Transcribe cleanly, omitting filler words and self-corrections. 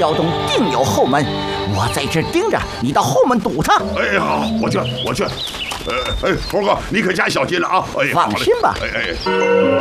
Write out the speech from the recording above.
窑洞定有后门，我在这盯着，你到后门堵他。 哎，好，我去。猴哥，你可加小心了啊！哎， 放心吧。 哎。